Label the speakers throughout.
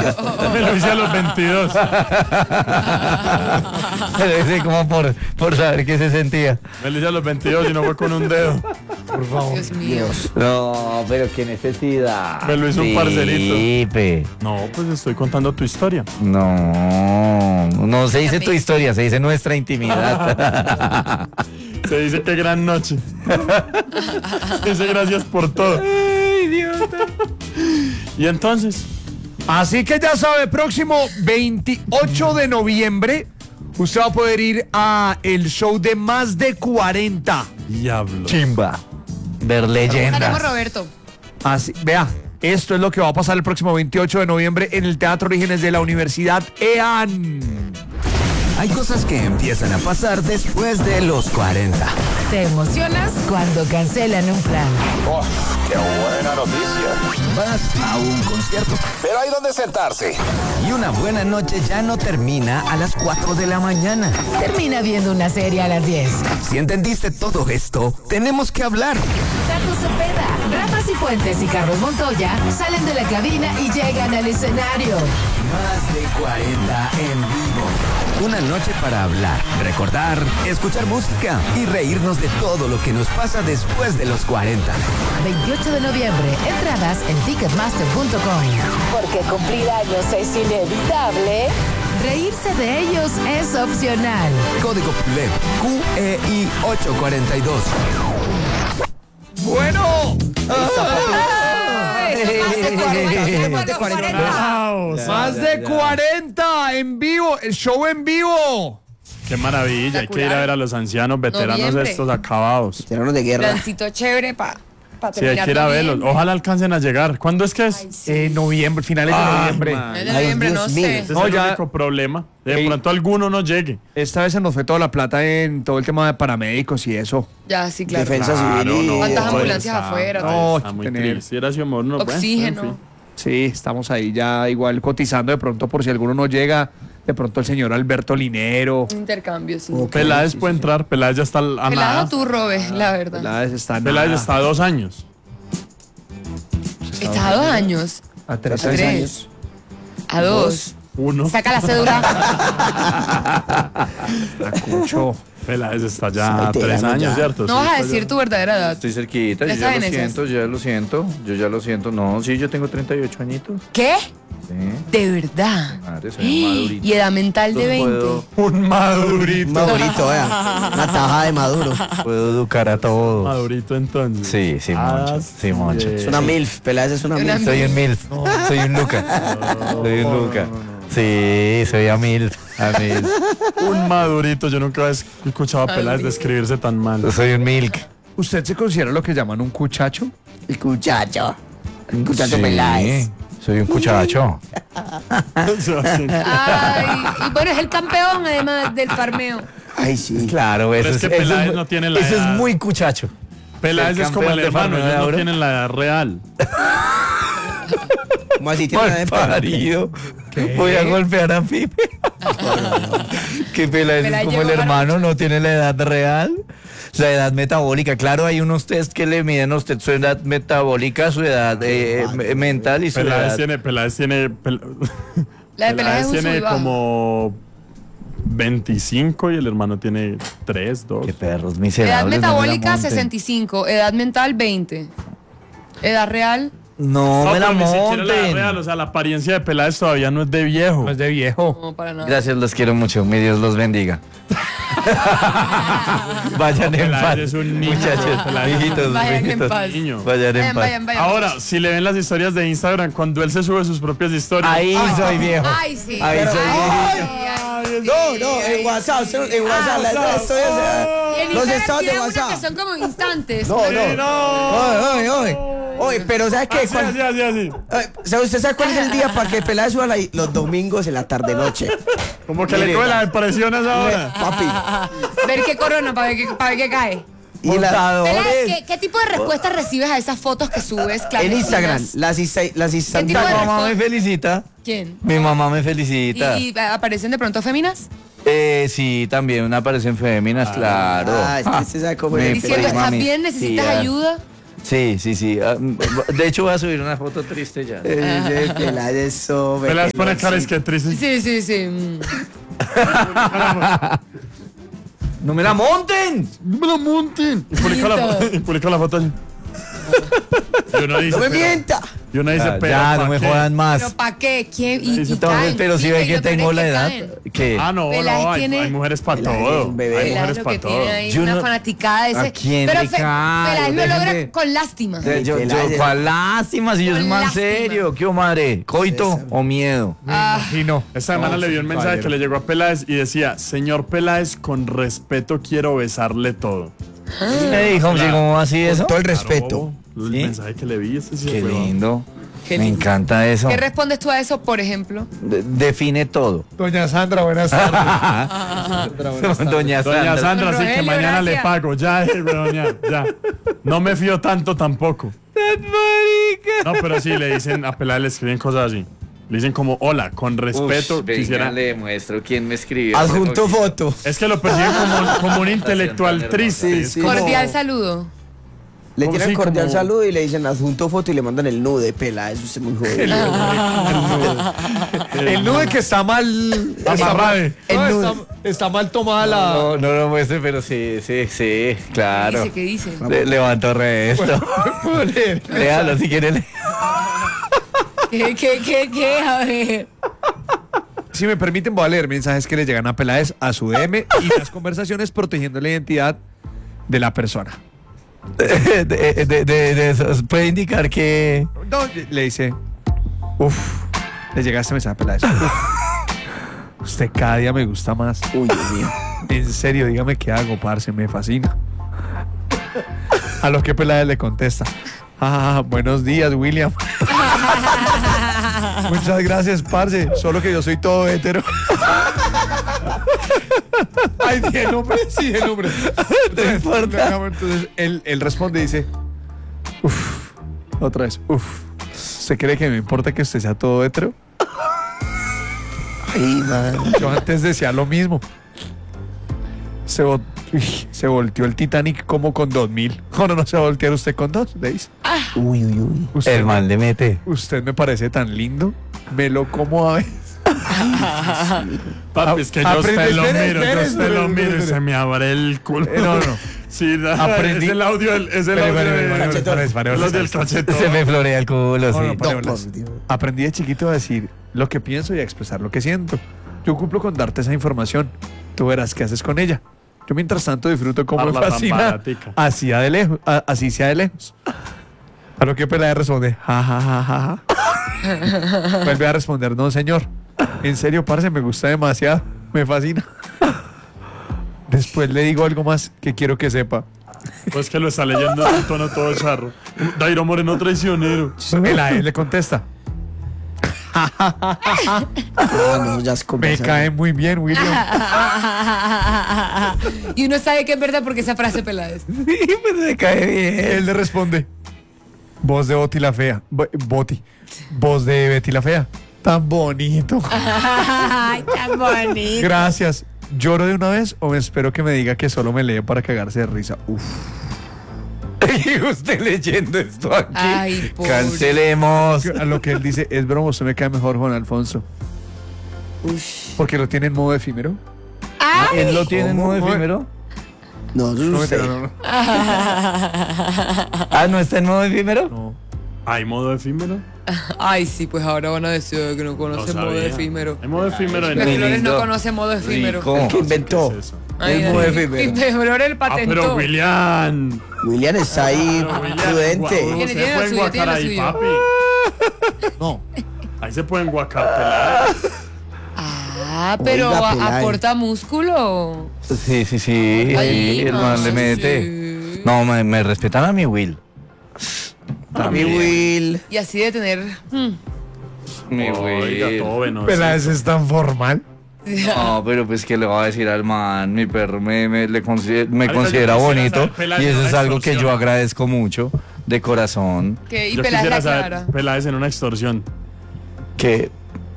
Speaker 1: Me lo hice a los 22.
Speaker 2: Me lo hice como por saber qué se sentía.
Speaker 1: Me lo hice a los 22 y no fue con un dedo.
Speaker 2: Por favor.
Speaker 3: Dios mío.
Speaker 2: No, pero qué necesidad.
Speaker 1: Me lo hizo un parcerito.
Speaker 2: Felipe.
Speaker 1: No, pues estoy contando tu historia.
Speaker 2: No se dice tu historia, se dice nuestra intimidad.
Speaker 1: Se dice qué gran noche. Se dice gracias por todo.
Speaker 2: Ay, idiota.
Speaker 1: Y entonces,
Speaker 4: Así que ya sabe, próximo 28 de noviembre, usted va a poder ir a el show de Más de 40.
Speaker 1: diablo.
Speaker 2: Chimba. Ver leyendas.
Speaker 3: Estaremos Roberto.
Speaker 4: Así, vea, esto es lo que va a pasar el próximo 28 de noviembre en el Teatro Orígenes de la Universidad EAN.
Speaker 5: Hay cosas que empiezan a pasar después de los 40.
Speaker 6: Te emocionas cuando cancelan un plan.
Speaker 5: ¡Qué buena noticia! Vas a un concierto, pero hay donde sentarse. Y una buena noche ya no termina a las 4 de la mañana.
Speaker 6: Termina viendo una serie a las 10.
Speaker 5: Si entendiste todo esto, tenemos que hablar.
Speaker 6: Carlos Cepeda, Rafa Cifuentes y Carlos Montoya salen de la cabina y llegan al escenario.
Speaker 5: Más de 40 en vivo. Una noche para hablar, recordar, escuchar música y reírnos de todo lo que nos pasa después de los 40.
Speaker 6: 28 de noviembre, entradas en ticketmaster.com. Porque cumplir años es inevitable, reírse de ellos es opcional.
Speaker 5: Código PULEP, QEI 842.
Speaker 4: Bueno. Más de 40 en vivo, el show en vivo.
Speaker 1: Qué maravilla. Hay que ir a ver a los ancianos veteranos
Speaker 3: Noviembre.
Speaker 1: estos acabados.
Speaker 7: Veteranos de guerra.
Speaker 3: Plancito chévere para
Speaker 1: Sí, hay que ir a verlos. Ojalá alcancen a llegar. ¿Cuándo es que es?
Speaker 4: Noviembre, finales de noviembre.
Speaker 1: man.
Speaker 3: En noviembre,
Speaker 7: Dios
Speaker 3: no
Speaker 7: mío.
Speaker 3: sé.
Speaker 1: Ese
Speaker 4: No,
Speaker 1: es el
Speaker 4: ya-
Speaker 1: único problema. De
Speaker 4: Ey.
Speaker 1: pronto alguno no llegue.
Speaker 4: Esta vez se nos fue toda la plata en todo el tema de paramédicos y eso.
Speaker 3: Ya, sí, claro.
Speaker 7: Defensa civil y...
Speaker 3: ¿Cuántas
Speaker 1: pues,
Speaker 3: ambulancias afuera?
Speaker 4: No,
Speaker 1: Está muy
Speaker 4: tener-
Speaker 1: triste. Era su amor, no, bueno,
Speaker 3: Oxígeno.
Speaker 1: en fin.
Speaker 4: Sí, estamos ahí ya igual cotizando de pronto por si alguno no llega. De pronto el señor Alberto Linero.
Speaker 3: Intercambio, sí.
Speaker 1: Peláez puede entrar. Peláez ya está a
Speaker 3: Pelado
Speaker 1: nada.
Speaker 3: tú, Robe, la verdad.
Speaker 4: Peláez está en
Speaker 1: Peláez
Speaker 4: nada.
Speaker 1: está a 2 años.
Speaker 3: Está a 2 años.
Speaker 4: A 3
Speaker 3: A
Speaker 4: años.
Speaker 3: 3. A 2.
Speaker 1: 1.
Speaker 3: Saca la cédula.
Speaker 4: Acucho.
Speaker 1: Peláez está ya a 3
Speaker 7: veterano
Speaker 1: años,
Speaker 7: ya.
Speaker 1: ¿cierto?
Speaker 3: No
Speaker 1: Sí,
Speaker 3: vas a
Speaker 1: está
Speaker 3: decir
Speaker 1: ya.
Speaker 3: tu verdadera edad.
Speaker 2: Estoy cerquita, yo
Speaker 3: Está
Speaker 2: ya
Speaker 3: bien
Speaker 2: lo
Speaker 3: esas.
Speaker 2: siento, yo ya lo siento. No, sí, yo tengo 38 añitos.
Speaker 3: ¿Qué?
Speaker 2: Sí,
Speaker 3: De verdad.
Speaker 2: madre, soy un madurito.
Speaker 3: Y edad mental de 20.
Speaker 1: Un madurito.
Speaker 7: Madurito, vea. Una taja de maduro.
Speaker 2: Puedo educar a todos.
Speaker 1: Madurito entonces.
Speaker 2: Sí, sí, mucho. Sí, mucho.
Speaker 7: Es una MILF, Peláez es una
Speaker 3: Una
Speaker 7: MILF.
Speaker 2: Soy un MILF. Soy un Luca. Soy un Luca. Sí, soy a MILF.
Speaker 1: Un madurito. Yo nunca he escuchado a Peláez describirse tan mal.
Speaker 2: Soy un Milk.
Speaker 4: ¿Usted se considera lo que llaman un cuchacho?
Speaker 7: El cuchacho. El cuchacho
Speaker 2: Sí,
Speaker 7: Peláez.
Speaker 2: soy un cuchacho.
Speaker 3: Ay, y bueno, es el campeón además del farmeo.
Speaker 7: Ay, sí.
Speaker 2: Claro,
Speaker 1: Pero
Speaker 2: eso
Speaker 1: es que Peláez no tiene la
Speaker 2: Eso
Speaker 1: edad.
Speaker 2: es muy cuchacho.
Speaker 1: Peláez
Speaker 2: El
Speaker 1: es como el
Speaker 2: campeón de
Speaker 1: hermano.
Speaker 2: farmeo de
Speaker 1: Ellos no
Speaker 2: oro.
Speaker 1: tienen la edad real.
Speaker 7: ¿Cómo así tiene una
Speaker 2: Mal
Speaker 7: de
Speaker 2: parido. Voy a golpear a Pipe. Que Peláez es
Speaker 3: Peláez
Speaker 2: como el
Speaker 3: llegó
Speaker 2: hermano, no tiene la edad real. La edad metabólica. Claro, hay unos test que le miden a usted su edad metabólica, su edad mental y su edad.
Speaker 1: Peláez tiene
Speaker 3: La de Peláez es un sub
Speaker 1: tiene
Speaker 3: y bajo.
Speaker 1: como 25 y el hermano tiene 3, 2.
Speaker 2: Qué perros
Speaker 3: Edad
Speaker 2: miserables. no me la
Speaker 3: metabólica
Speaker 2: monten.
Speaker 3: 65, edad mental 20. Edad real.
Speaker 2: No me la
Speaker 1: pero ni siquiera la edad
Speaker 2: monten.
Speaker 1: real, o sea, la apariencia de Peláez todavía no es de viejo.
Speaker 4: No es de viejo.
Speaker 3: No, para nada.
Speaker 2: Gracias, los quiero mucho. Mi Dios los bendiga. Vayan en
Speaker 1: Peláez
Speaker 2: paz.
Speaker 1: es un niño.
Speaker 2: Muchachos,
Speaker 1: Peláez es un
Speaker 2: hijitos,
Speaker 3: Vayan en
Speaker 2: hijitos.
Speaker 3: paz.
Speaker 1: niño.
Speaker 2: Vayan en
Speaker 3: Vayan,
Speaker 2: paz.
Speaker 3: vayan, vayan.
Speaker 1: Ahora, si le ven las historias de Instagram, cuando él se sube sus propias historias.
Speaker 2: Ahí soy viejo.
Speaker 3: Ay, sí.
Speaker 2: Ahí soy
Speaker 7: No, en WhatsApp, en WhatsApp, las historias,
Speaker 3: Y en
Speaker 7: los
Speaker 3: Instagram
Speaker 7: estados de
Speaker 3: tiene unas que
Speaker 7: WhatsApp.
Speaker 3: son como instantes.
Speaker 7: No, no. Oye, pero ¿sabes qué?
Speaker 1: Así.
Speaker 7: ¿Usted sabe cuál es el día para que Peláez suba los domingos en la tarde-noche?
Speaker 1: Como que
Speaker 7: Mire.
Speaker 1: le coge la depresión a esa hora.
Speaker 7: Papi.
Speaker 3: Ver qué corona para ver qué cae.
Speaker 7: Y la,
Speaker 3: Peláez, ¿qué tipo de respuestas recibes a esas fotos que subes?
Speaker 7: en Instagram,
Speaker 3: clandestinas?
Speaker 7: las
Speaker 3: tipo
Speaker 7: instantáneas.
Speaker 3: de
Speaker 2: Mi mamá me felicita.
Speaker 3: ¿Quién?
Speaker 2: Mi mamá me felicita.
Speaker 3: ¿Y aparecen de pronto féminas?
Speaker 2: Sí, también aparecen féminas, claro.
Speaker 7: Ah, es que se sabe cómo
Speaker 2: Mi
Speaker 7: es.
Speaker 3: Diciendo,
Speaker 2: prima,
Speaker 3: ¿estás
Speaker 2: mi
Speaker 3: bien? ¿Necesitas
Speaker 2: tía.
Speaker 3: ayuda?
Speaker 2: Sí. De hecho, voy a subir una foto triste ya.
Speaker 7: Ese Peláez sobre.
Speaker 1: Peláez pone caras que triste.
Speaker 3: Sí.
Speaker 2: ¡No me la monten!
Speaker 1: ¡No me lo monten! Y publica la foto así. Yo no dice,
Speaker 7: ¡No me mienta!
Speaker 1: Yo no dice, pero
Speaker 2: Ya,
Speaker 1: ¿pa'
Speaker 2: no me
Speaker 1: qué?
Speaker 2: jodan más.
Speaker 3: ¿Pero para qué? ¿Quién? Y
Speaker 2: Entonces,
Speaker 3: caen.
Speaker 2: pero si
Speaker 3: Sí,
Speaker 2: ven
Speaker 3: y
Speaker 2: que
Speaker 3: lo peor
Speaker 2: tengo
Speaker 3: es
Speaker 2: la
Speaker 3: que
Speaker 2: edad,
Speaker 3: caen.
Speaker 2: ¿qué?
Speaker 1: Ah, no,
Speaker 3: Peláez
Speaker 1: hay
Speaker 3: tiene-
Speaker 1: mujeres para
Speaker 7: Peláez es
Speaker 1: todo.
Speaker 7: un bebé.
Speaker 1: Hay
Speaker 3: Peláez
Speaker 1: mujeres
Speaker 3: lo
Speaker 1: para
Speaker 3: que
Speaker 1: todo.
Speaker 3: tiene ahí
Speaker 2: Yo
Speaker 3: una
Speaker 2: no-
Speaker 3: fanaticada de ese.
Speaker 2: ¿A quién
Speaker 3: Pero
Speaker 2: le cae?
Speaker 3: Peláez lo
Speaker 2: Dejen
Speaker 3: logra
Speaker 2: de-
Speaker 3: con lástima.
Speaker 2: Yo,
Speaker 7: Peláez-
Speaker 2: ¿cuál lástima? Si yo soy
Speaker 3: Con
Speaker 2: más
Speaker 3: lástima.
Speaker 2: serio. ¿Qué madre? ¿Coito o miedo?
Speaker 4: Y no.
Speaker 1: Esta semana le dio un mensaje que le llegó a Peláez y decía, señor Peláez, con respeto quiero besarle todo.
Speaker 2: Me dijo, ¿cómo así eso?
Speaker 7: Todo el respeto.
Speaker 1: Bobo, el
Speaker 2: ¿Sí?
Speaker 1: mensaje que le vi, este sí
Speaker 2: Qué
Speaker 1: fue bobo.
Speaker 2: lindo.
Speaker 3: Qué
Speaker 2: Me
Speaker 3: lindo.
Speaker 2: encanta eso.
Speaker 3: ¿Qué respondes tú a eso, por ejemplo?
Speaker 2: Define todo.
Speaker 4: Doña Sandra, buenas tardes.
Speaker 2: Doña
Speaker 1: Doña Sandra, sí que
Speaker 3: Rogelio,
Speaker 1: mañana le
Speaker 3: gracias.
Speaker 1: pago. Ya, doña, ya. No me fío tanto tampoco. No, pero sí, le dicen a Peláez, le escriben cosas así. Le dicen como, hola, con respeto, quisiera...
Speaker 2: le demuestro quién me escribió.
Speaker 7: Adjunto foto.
Speaker 1: Es que lo persiguen como un intelectual
Speaker 2: Está siendo
Speaker 1: triste.
Speaker 7: tan
Speaker 1: Es
Speaker 7: hermoso.
Speaker 1: como-
Speaker 3: Cordial saludo.
Speaker 7: Le
Speaker 1: Como
Speaker 7: tiran
Speaker 1: sí,
Speaker 7: cordial
Speaker 1: como-
Speaker 7: saludo y le dicen adjunto foto y le mandan el nude. Peláez, usted es muy jodido.
Speaker 4: El nude que está mal.
Speaker 1: Amarrade.
Speaker 4: Está mal tomada la.
Speaker 2: No lo muestre, pero sí, claro.
Speaker 3: ¿Qué dice?
Speaker 2: Levanto resto.
Speaker 4: ¿Puedo leer?
Speaker 2: Léalo si quiere.
Speaker 3: ¿Qué? A ver.
Speaker 4: Si me permiten, voy a leer mensajes que le llegan a Peláez a su DM y las conversaciones protegiendo la identidad de la persona.
Speaker 2: De eso. Puede indicar que.
Speaker 4: No, le dice, le llega este mensaje a Peláez. Usted cada día me gusta más.
Speaker 7: Uy, Dios mío.
Speaker 4: En serio, dígame qué hago, parce, me fascina. A lo que Peláez le contesta. Buenos días, William. Muchas gracias, parce. Solo que yo soy todo hetero. Ay, di el nombre, sí, el nombre.
Speaker 2: No importa.
Speaker 4: Entonces él responde y dice, otra vez, ¿usted cree que me importa que usted sea todo hetero?
Speaker 7: Ay, man.
Speaker 4: Yo antes decía lo mismo. Se volteó el Titanic como con 2000. No se va a voltear usted con 2, le dice.
Speaker 7: Uy.
Speaker 2: El man le mete.
Speaker 4: Usted me parece tan lindo. Me lo como a veces.
Speaker 1: Papi, es que yo
Speaker 4: Aprende,
Speaker 1: usted lo
Speaker 4: espere,
Speaker 1: miro,
Speaker 4: espere,
Speaker 1: yo usted lo
Speaker 4: espere,
Speaker 1: miro y
Speaker 4: espere.
Speaker 1: se me abre el culo.
Speaker 4: No.
Speaker 1: Sí,
Speaker 4: Aprendí.
Speaker 1: es el audio del los del cachetón.
Speaker 2: Se me florea el culo, sí.
Speaker 4: No, parémoslas. Aprendí de chiquito a decir lo que pienso y a expresar lo que siento. Yo cumplo con darte esa información. Tú verás qué haces con ella. Yo mientras tanto disfruto como me
Speaker 1: Parla tan
Speaker 4: fascina.
Speaker 1: baratica.
Speaker 4: Así sea de lejos. Así sea de lejos. A lo que Peláez responde, ja. Vuelve a responder, no señor. En serio, parce, me gusta demasiado. Me fascina. Después le digo algo más que quiero que sepa.
Speaker 1: Pues que lo está leyendo en un tono todo charro. Dairo Moreno traicionero.
Speaker 4: Él le contesta,
Speaker 7: No, ya es
Speaker 4: me
Speaker 7: conversación.
Speaker 4: cae muy bien, William.
Speaker 3: Y uno sabe que es verdad porque esa frase Peláez.
Speaker 2: Sí, pues me cae bien.
Speaker 4: Él le responde, voz de Boti la fea. Boti. Voz de Betty la fea. Tan bonito.
Speaker 3: Ay, tan bonito.
Speaker 4: Gracias. ¿Lloro de una vez o me espero que me diga que solo me lee para cagarse de risa?
Speaker 2: Y usted leyendo esto aquí.
Speaker 3: Ay, pobre.
Speaker 2: Cancelemos.
Speaker 4: A lo que él dice, es broma, usted me cae mejor, Juan Alfonso. Porque lo tiene en modo efímero.
Speaker 3: Ay,
Speaker 2: ¿Él lo tiene en modo efímero?
Speaker 7: No, eso es usted.
Speaker 4: No.
Speaker 2: Ah, ¿no está en modo efímero?
Speaker 1: ¿Hay modo efímero?
Speaker 3: ay, sí, pues ahora van a decir que no conocen modo
Speaker 1: sabía.
Speaker 3: efímero.
Speaker 1: Hay modo efímero en
Speaker 3: Que
Speaker 2: Muy
Speaker 3: Flores
Speaker 2: lindo.
Speaker 3: no conoce modo efímero.
Speaker 2: Rico.
Speaker 7: ¿Qué inventó?
Speaker 1: ¿Qué es eso?
Speaker 3: Ay,
Speaker 7: Es modo
Speaker 3: ay,
Speaker 7: efímero.
Speaker 3: y de Flores el
Speaker 1: Ah, pero
Speaker 3: patentó.
Speaker 1: William.
Speaker 7: William está ahí prudente.
Speaker 3: Tiene
Speaker 1: Se
Speaker 3: lo
Speaker 1: pueden
Speaker 3: suyo,
Speaker 1: guacar
Speaker 3: tiene lo
Speaker 1: ahí,
Speaker 3: suyo.
Speaker 1: papi.
Speaker 4: No.
Speaker 1: Ahí se pueden guacar peladas.
Speaker 3: Ah, pero
Speaker 7: Oiga, Peláez.
Speaker 3: aporta músculo.
Speaker 2: Sí.
Speaker 3: Ay,
Speaker 2: El man le
Speaker 3: sí.
Speaker 2: mete. No, me respetan a mi Will.
Speaker 7: A mi Will.
Speaker 3: Y así de tener.
Speaker 2: Mi
Speaker 1: Oiga, todo bueno.
Speaker 4: Peláez es tan formal.
Speaker 2: No, pero pues que le voy a decir al man, mi perro me considera
Speaker 1: yo quisiera
Speaker 2: bonito
Speaker 1: saber, Peláez,
Speaker 2: y eso
Speaker 1: una
Speaker 2: es algo que yo
Speaker 1: extorsión.
Speaker 2: agradezco mucho de corazón.
Speaker 3: Que, y
Speaker 1: Yo
Speaker 3: Peláez la
Speaker 1: quisiera
Speaker 3: clara.
Speaker 1: saber Peláez en una extorsión.
Speaker 2: Que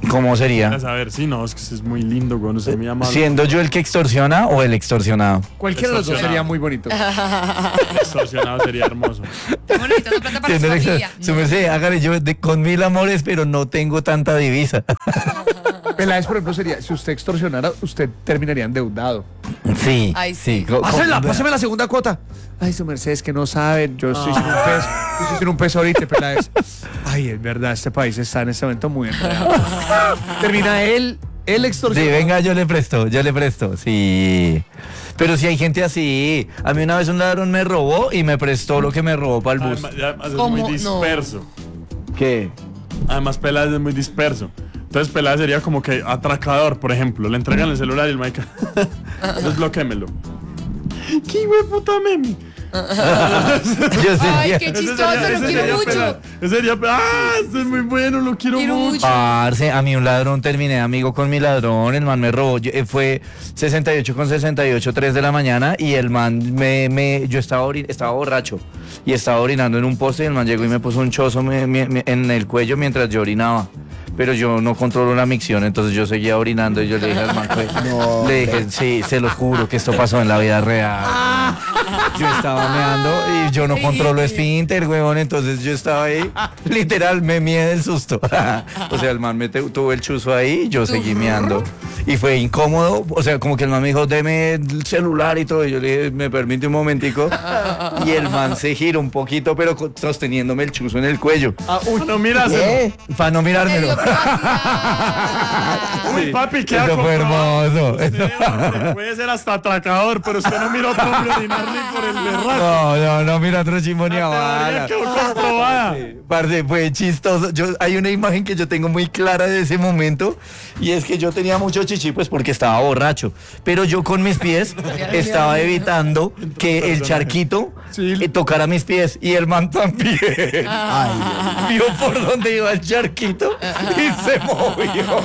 Speaker 2: ¿Cómo sería?
Speaker 1: A ver, sí, no, es que es muy lindo, güey. No sé, muy amable.
Speaker 2: ¿Siendo yo el que extorsiona o el extorsionado?
Speaker 4: Cualquiera de los dos
Speaker 1: Extorsionado.
Speaker 4: sería muy bonito.
Speaker 1: Extorsionado sería hermoso.
Speaker 3: Bueno, necesitando plata para su
Speaker 2: Siendo el
Speaker 3: familia.
Speaker 2: su merced, hágale yo con 1000 amores, pero no tengo tanta divisa.
Speaker 4: Peláez, por ejemplo, sería, si usted extorsionara, usted terminaría endeudado.
Speaker 2: Sí,
Speaker 3: Ay, sí.
Speaker 4: Pásame la segunda cuota. Ay, su merced, es que no saben, yo estoy sin un peso. Yo estoy sin un peso ahorita, Peláez. Ay, es verdad, este país está en este momento muy enredado. Termina él
Speaker 2: Sí,
Speaker 4: extorsionado.
Speaker 2: venga, yo le presto, sí. Pero si hay gente así, a mí una vez un ladrón me robó y me prestó lo que me robó para el bus.
Speaker 1: Además es
Speaker 3: ¿Cómo?
Speaker 1: muy
Speaker 3: No.
Speaker 1: disperso.
Speaker 2: ¿Qué?
Speaker 1: Además, Peláez es muy disperso. Entonces, Peláez sería como que atracador, por ejemplo. Le entregan el celular y el marica. Desbloquémelo. ¡Qué puta meme!
Speaker 2: Yo
Speaker 3: Ay,
Speaker 2: sería...
Speaker 3: qué chistoso, lo quiero mucho.
Speaker 1: Ese sería. ¡Ah! Este es muy bueno, lo quiero mucho.
Speaker 2: Parce, a mí un ladrón, terminé amigo con mi ladrón, el man me robó, fue 68 con 68, 3 de la mañana y el man yo estaba borracho y estaba orinando en un poste y el man llegó y me puso un chozo en el cuello mientras yo orinaba. Pero yo no controlo la micción, entonces yo seguía orinando y yo le dije al man, le dije, sí, se lo juro que esto pasó en la vida real. Yo estaba meando y yo no controlo esfínter, huevón, entonces yo estaba ahí, literal, me mié del susto. O sea, el man tuvo el chuzo ahí y yo seguí meando. Y fue incómodo, o sea, como que el man me dijo, deme el celular y todo, y yo le dije, me permite un momentico. Y el man se giró un poquito, pero sosteniéndome el chuzo en el cuello.
Speaker 1: No miras.
Speaker 2: Para no mirármelo.
Speaker 1: Uy, papi, queda
Speaker 2: Eso fue
Speaker 1: comprobado.
Speaker 2: hermoso.
Speaker 1: Usted puede ser hasta atracador, pero usted no mira a otro hombre orinar ni por el berraco.
Speaker 2: No, mira otro chimbo ni a
Speaker 1: La teoría
Speaker 2: bala.
Speaker 1: quedó comprobada.
Speaker 2: Parce, fue chistoso. Hay una imagen que yo tengo muy clara de ese momento y es que yo tenía mucho chichi pues porque estaba borracho, pero yo con mis pies estaba evitando que el charquito tocara mis pies y el man también. Vio por dónde iba el charquito y se movió.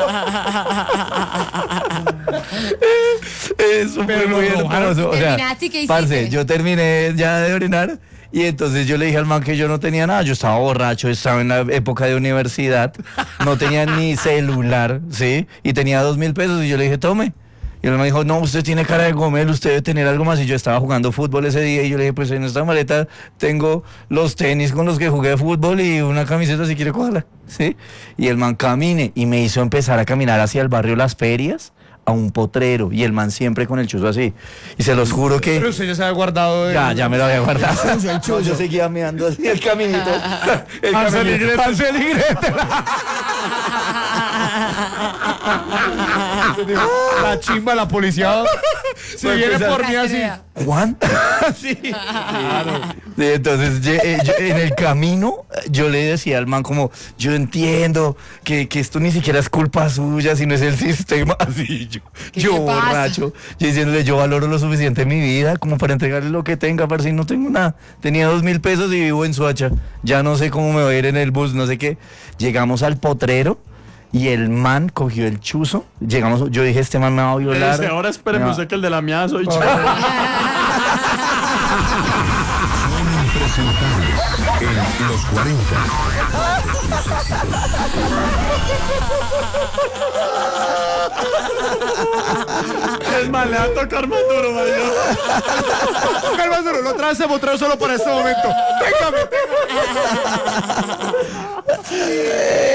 Speaker 2: Eso fue
Speaker 4: Pero
Speaker 2: muy
Speaker 4: lo mojaron.
Speaker 2: hermoso. O sea,
Speaker 3: ¿Terminaste y qué hiciste?
Speaker 2: parce, yo terminé ya de orinar y entonces yo le dije al man que yo no tenía nada, yo estaba borracho, estaba en la época de universidad, no tenía ni celular, ¿sí? Y tenía 2.000 pesos y yo le dije, tome. Y el man dijo, no, usted tiene cara de gomel, usted debe tener algo más. Y yo estaba jugando fútbol ese día y yo le dije, pues en esta maleta tengo los tenis con los que jugué fútbol y una camiseta si quiere cogerla, ¿sí? Y el man camine y me hizo empezar a caminar hacia el barrio Las Ferias a un potrero y el man siempre con el chuzo así. Y se los juro que...
Speaker 4: Pero usted ya se había guardado.
Speaker 2: Ya me lo había guardado. No, yo seguía meando así el caminito. El
Speaker 4: Hansel y Gretel.
Speaker 2: Hansel y Gretel.
Speaker 4: La chimba, la policía. Se viene por mí así.
Speaker 2: ¿Juan? Sí. Claro. Sí, entonces yo, en el camino yo le decía al man como, yo entiendo que esto ni siquiera es culpa suya, sino es el sistema. Así yo
Speaker 3: te pasa?
Speaker 2: borracho, yo diciéndole, yo valoro lo suficiente mi vida como para entregarle lo que tenga, para si no tengo nada. Tenía 2.000 pesos y vivo en Soacha. Ya no sé cómo me voy a ir en el bus, no sé qué. Llegamos al potrero. Y el man cogió el chuzo. Llegamos, yo dije, este man me va a violar.
Speaker 1: Dice, ahora espéreme
Speaker 2: Me va-
Speaker 1: usted que el de la mía soy yo.
Speaker 5: Impresentables en los 40.
Speaker 1: Es más, le va a tocar más duro, Mario.
Speaker 4: Calma, lo trae ese potrero solo para este momento. Téngame.